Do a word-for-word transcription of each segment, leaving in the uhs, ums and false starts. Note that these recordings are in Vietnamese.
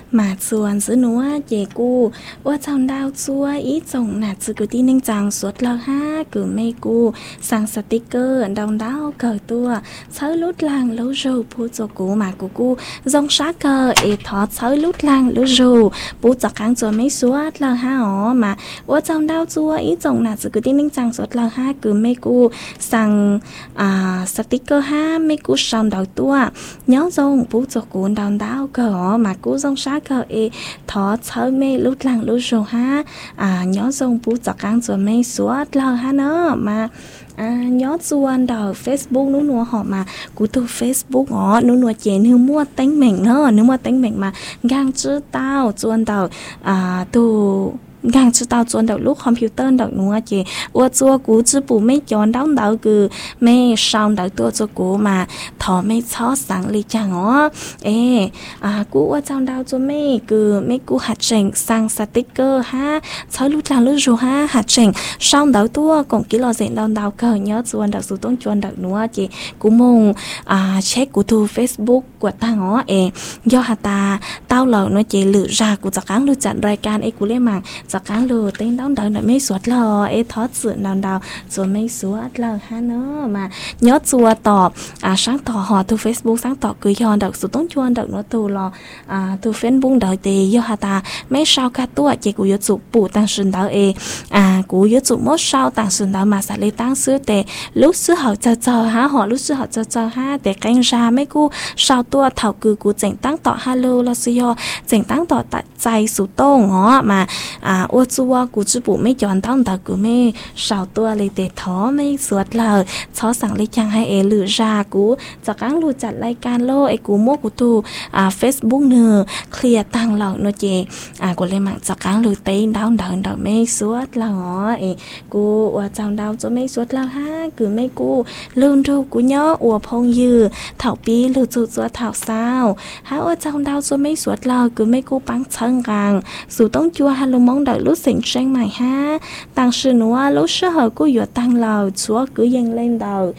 mà chuồn giữ núa dễ cu ua chồng đau chua ý chồng nạt sự cứ tin ninh chàng suốt lờ ha cứ mê cu sang sticker đồng đau cờ tua sới lút lang lú rù pu cho cú mà cú cu dòng sát cờ ê thọ sới lút lang lú rù pu chọc kháng chua mấy suốt lờ ha ó mà ua chồng đau chua ý chồng nạt sự cứ tin ninh chàng suốt lờ ha cứ mê cu sang à sticker ha mê cu sòng đầu tua nhớ dòng pu cho cú đồng đau cờ mà cú dòng sát cờ ê thọ sới mê lút lang lú rù ha à nhớ dòng pu chọc kháng chua mấy suốt lờ ha nó mà à nhớ chuan đầu Facebook nó nua họ mà cú từ Facebook họ nó nua chén hư mua tính mình nữa nếu mua tính mình mà gang chứ tao chuan đầu à tu gang chứ tao chuan đầu lúc computer đầu nua chị ua chua cú chứ bù mấy chọn đóng đầu cứ mấy xong đầu tua cho cú mà thọ mấy chó sáng li chàng ó ê à cú ua trong đầu cho mấy cứ mấy cú hạt trình sang sticker ha chó lúc làng lúc rồi ha hạt trình xong đầu tua còn kỹ lo dện đòn đầu cờ nhớ chuan đầu số tông chuan đầu nua chị cú mong à check cú thu Facebook của ta ó ê do hạt ta tao lợn nó chị lựa ra cú giặc cán lựa chặn rายcan ê cú lên mạng giặc cán lừa tên đón đợi nó mấy suốt lò ê thoát sự đòn đầu rồi mấy suốt lò ha nó mà nhớ chua tỏ à sáng tỏ họ thu Facebook sáng tỏ cười cho đợt số tông chuan đợt nó tu lò à thu Facebook đợi thì do hạt ta mấy sao cả tua chị cú yếu chụp bù tăng sinh đỡ ê à cú yếu chụp mốt sao tăng sinh đỡ mà sẽ lấy tăng sữa tệ lúc sữa họ chờ chờ ha họ lúc sữa họ chờ chờ ha để canh ra mấy cú sao tua thảo cử cú chỉnh tăng tỏ hello là siêu chỉnh tăng tỏ tại trái số tông họ mà à ô chua cú chụp bù mấy chọn tăng tỏ cú mấy sao tua lấy để thó mấy suốt lờ chóสั่งlấy chăng hay ê lựa ra cúจะcăng lùi chặt lại can lô ê cú mốt cú tu à Facebook nửa clear tăng lợn nó chị à cú lên mạngจะcăng lùi tên đau đau đau mấy suốt lờ ê cú ô chào đau cho mấy suốt lờ ha cứ mấy cú lương ru cú nhớ ô phong dư thảo pi lùi chụp chụp thảo sao ha ô chào đau cho mấy suốt lờ cứ mấy cú bắn chân gang dù tông chua ha lô mong đợi lúc xịn xanh mày ha tăng sư nữa lúc sơ hở cú vừa tăng lờ chúa cứ dâng lên đầu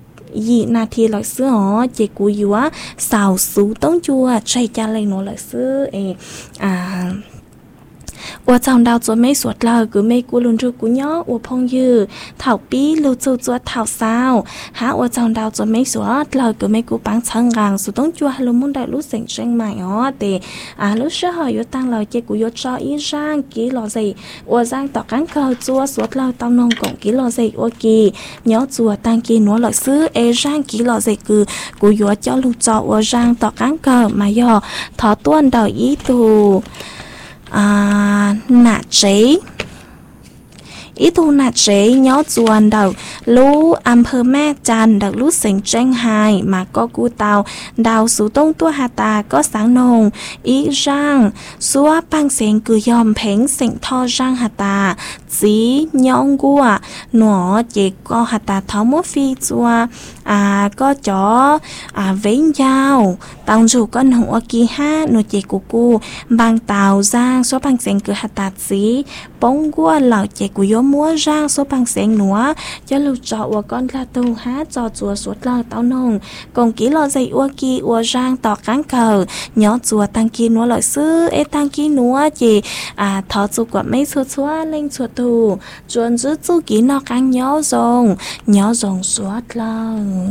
gì na thì lại xưa họ chỉ cú vừa xào sú tông chua chạy cha lên nó lại xưa à我长到做没说了，个美国轮着姑娘我朋友逃避路走做逃烧，哈我长到做没说了，个美国帮长gang số tông chua hello muốn đại lúc sinh sinh mày ó thì à lúc sau họ yếu tăng lời chế của yếu cho ý giang kỹ lo gì,我giang tỏ cán cờ chua suốt lời tao nông cũng kỹ lo gì ok nhớ chua tăng kỹ nó lợi xứ e giang kỹ lo gì cứ của yếu cho lúc cho 我 giang tỏ cán cờ mà do thọ tuân đời ý tù à nạ chế ý thu nạ chế nhớ chuan đầu lú âm phơ mẹ chan đầu lú sinh tranh hài mà có cú tàu đào số tông tua hà ta có sáng nồng ý răng xua băng sen cứ yom phèn sinh tho răng hà ta chỉ nhông gua nó chỉ có hà ta tháo mốt phi chua à có chó à vén dao tàu dù con hổ kia ha nó chỉ của cô bằng tàu giang số băng sen cứ hà ta chỉ bóng gua lợn chỉ của yom múa rang số bằng sen nữa cho lưu trọ của con là tu hát cho chùa suốt lời tao nông còn kỹ lo dây ua kia ua rang tỏ cán cờ nhỏ chùa tăng kia nữa lợi sư ê tăng kia nữa chỉ à thọ chùa của mấy chùa chùa lên chùa tu chuẩn giữ chùa kỹ nó cán nhỏ rồng nhỏ rồng suốt lời